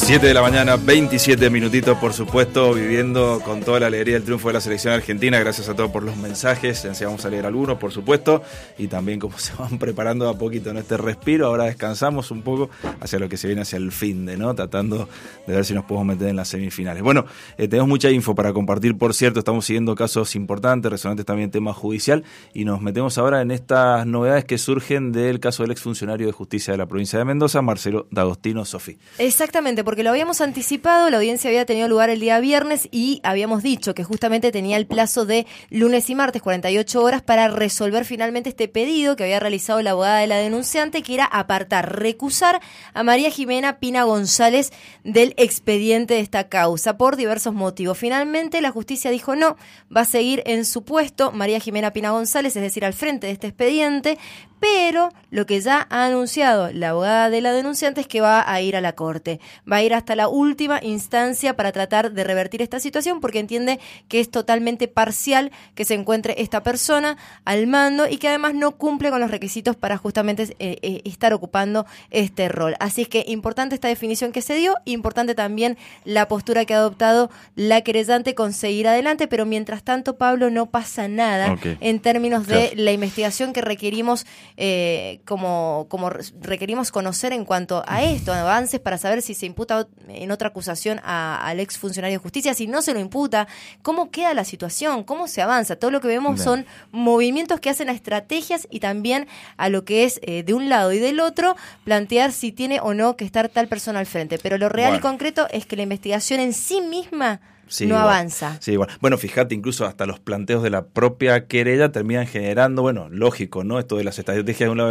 7 de la mañana, 27 minutitos, por supuesto, viviendo con toda la alegría el triunfo de la selección argentina. Gracias a todos por los mensajes, ya vamos a leer algunos, por supuesto, y también cómo se van preparando a poquito en este respiro. Ahora descansamos un poco hacia lo que se viene hacia el fin de, ¿no? Tratando de ver si nos podemos meter en las semifinales. Bueno, tenemos mucha info para compartir, por cierto, estamos siguiendo casos importantes, resonantes también tema judicial, y nos metemos ahora en estas novedades que surgen del caso del exfuncionario de justicia de la provincia de Mendoza, Marcelo D'Agostino. Sofí. Exactamente, porque lo habíamos anticipado, la audiencia había tenido lugar el día viernes y habíamos dicho que justamente tenía el plazo de lunes y martes, 48 horas, para resolver finalmente este pedido que había realizado la abogada de la denunciante, que era apartar, recusar a María Jimena Pina González del expediente de esta causa por diversos motivos. Finalmente la justicia dijo no, va a seguir en su puesto María Jimena Pina González, es decir, al frente de este expediente, pero lo que ya ha anunciado la abogada de la denunciante es que va a ir a la corte, va a ir hasta la última instancia para tratar de revertir esta situación, porque entiende que es totalmente parcial que se encuentre esta persona al mando y que además no cumple con los requisitos para justamente estar ocupando este rol. Así es que importante esta definición que se dio, importante también la postura que ha adoptado la querellante con seguir adelante, pero mientras tanto, Pablo, no pasa nada en términos de la investigación que requerimos, como requerimos conocer en cuanto a esto, avances para saber si se imputa en otra acusación al ex funcionario de justicia, si no se lo imputa, cómo queda la situación, cómo se avanza. Todo lo que vemos son movimientos que hacen a estrategias y también a lo que es de un lado y del otro plantear si tiene o no que estar tal persona al frente. Pero lo real y concreto es que la investigación en sí misma no avanza. Sí, bueno, fíjate, incluso hasta los planteos de la propia querella terminan generando, bueno, lógico, ¿no? Esto de las estrategias de un lado